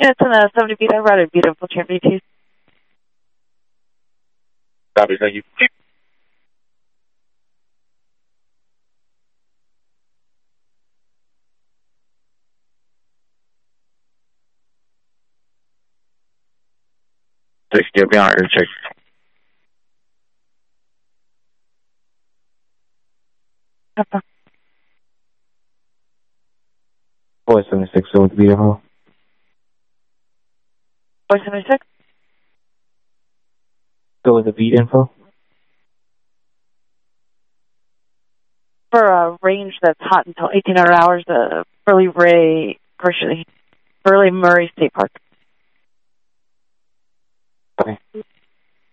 minutes and 70 feet. I'd rather beat up full champion too. Copy, thank you. Still beyond air check. Boy 76, so with vehicle. Boy 76? Go with the beat info. For a range that's hot until 1800 hours, Burley Murray State Park. Okay.